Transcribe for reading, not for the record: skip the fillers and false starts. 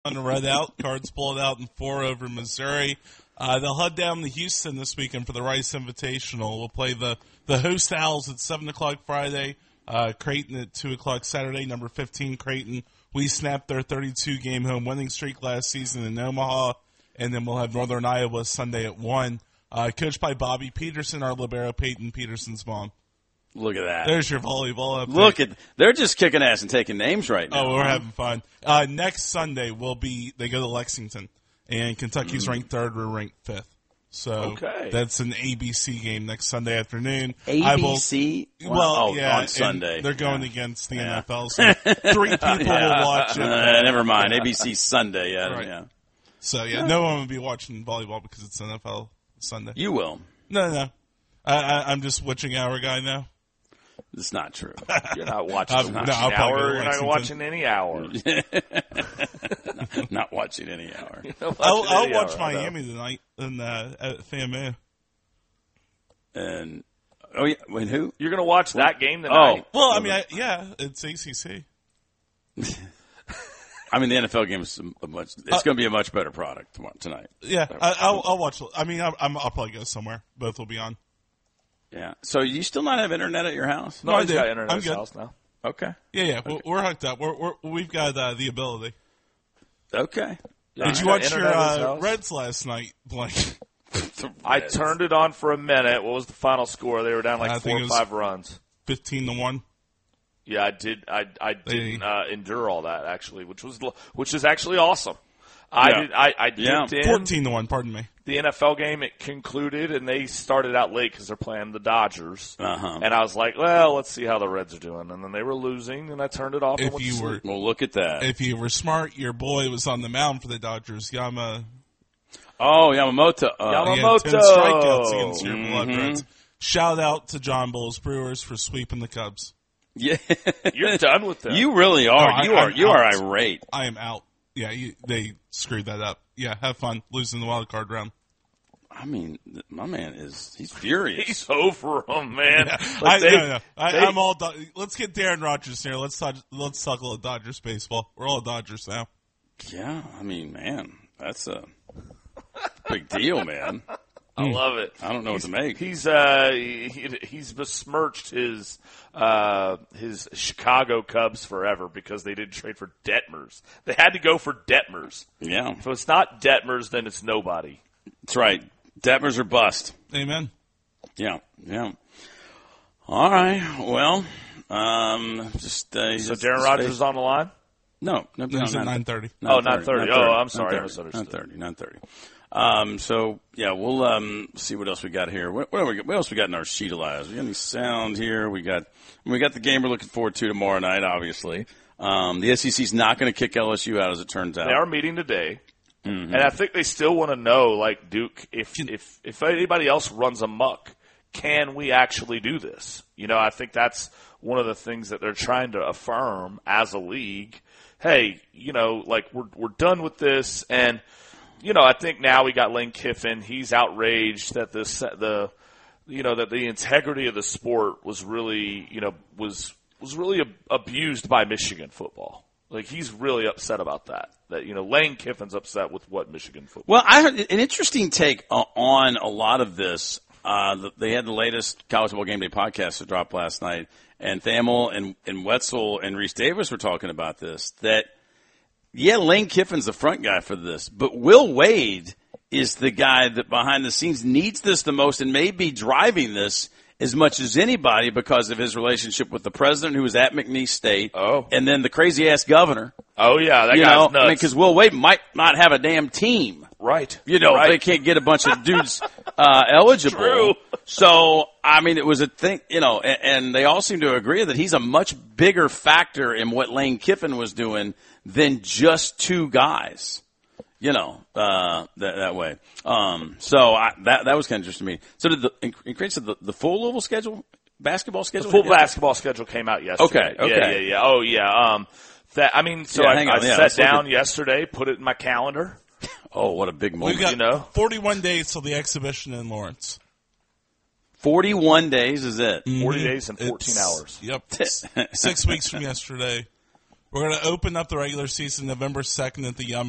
on the red out. Cards pulled out in 4 over Missouri. They'll head down to Houston this weekend for the Rice Invitational. We'll play the host Owls at 7 o'clock Friday, Creighton at 2 o'clock Saturday, number 15 Creighton. We snapped their 32-game home winning streak last season in Omaha, and then we'll have Northern Iowa Sunday at 1. Coached by Bobby Peterson, our libero, Peyton Peterson's mom. Look at that. There's your volleyball update. They're just kicking ass and taking names right now. Oh, we're having fun. Next Sunday they go to Lexington, and Kentucky's ranked 3rd, we're ranked 5th. So that's an ABC game next Sunday afternoon. ABC? On Sunday. They're going against the NFL, so 3 people will watch it. Never mind. ABC Sunday, Right. Yeah. So, no one will be watching volleyball because it's NFL Sunday. You will. No. I'm just witching hour guy now. It's not true. You're not watching I'll hour. You're not watching any hour. Not watching any hour. I'll watch Miami tonight at FAMU. And when who? You're going to watch that game tonight? Oh, well, it's ACC. I mean, the NFL game is it's going to be a much better product tonight. Yeah, I'll watch. I mean, I'll probably go somewhere. Both will be on. Yeah. So you still not have internet at your house? No, he's got internet at his house now. Okay. Yeah. Okay. We're hooked up. We've got the ability. Okay. Did you watch your Reds last night, Blake? I turned it on for a minute. What was the final score? They were down 4 or 5 runs. 15-1. Yeah, I did. I didn't endure all that actually, which is actually awesome. I dipped in 14-1. Pardon me. The NFL game, it concluded, and they started out late because they're playing the Dodgers. And I was like, well, let's see how the Reds are doing. And then they were losing, and I turned it off. Well, look at that. If you were smart, your boy was on the mound for the Dodgers, Yamamoto. Yamamoto. 10 strikeouts against your Blood Reds. Shout out to John Bulls Brewers for sweeping the Cubs. Yeah, you're done with them. You really are. You are irate. I am out. Yeah, they screwed that up. Yeah, have fun losing the wild card round. I mean, my man he's furious. He's over them, man. Yeah. I'm all. Let's get Darren Rogers here. Let's talk a little Dodgers baseball. We're all Dodgers now. Yeah, I mean, man, that's a big deal, man. I love it. I don't know what to make. He's besmirched his Chicago Cubs forever because they didn't trade for Detmers. They had to go for Detmers. Yeah. If it's not Detmers, then it's nobody. That's right. Detmers are bust. Amen. Yeah. All right. Well, so Darren Rogers is on the line? No, it's at 9:30. Oh, 9:30. Oh, I'm sorry, I misunderstood. 9:30. So yeah, we'll see what else we got here. What else we got in our sheet, Elias? We got any sound here? We got the game we're looking forward to tomorrow night. Obviously, the SEC's not going to kick LSU out, as it turns out. They are meeting today, and I think they still want to know, like Duke, if anybody else runs amok, can we actually do this? I think that's one of the things that they're trying to affirm as a league. Hey, we're done with this, and I think now we got Lane Kiffin. He's outraged that that the integrity of the sport was really was really abused by Michigan football. Like, he's really upset about that. That Lane Kiffin's upset with what Michigan football. Well, I heard an interesting take on a lot of this. They had the latest College Football Game Day podcast that dropped last night, and Thamel and Wetzel and Reese Davis were talking about this. That Lane Kiffin's the front guy for this, but Will Wade is the guy that behind the scenes needs this the most and may be driving this as much as anybody because of his relationship with the president who was at McNeese State. Oh. And then the crazy-ass governor. Oh, yeah, that guy's nuts. Because Will Wade might not have a damn team. Right. If they can't get a bunch of dudes eligible. True. So, I mean, it was a thing, and they all seem to agree that he's a much bigger factor in what Lane Kiffin was doing than just 2 guys. That way. So that was kind of interesting to me. So did the full Louisville basketball schedule? The full basketball schedule came out yesterday. Okay. Yeah. Oh, yeah. I sat down yesterday, put it in my calendar. Oh, what a big moment. We've got 41 days till the exhibition in Lawrence. 41 days is it? 40 days and 14 hours. Yep. 6 weeks from yesterday. We're going to open up the regular season November 2nd at the Yum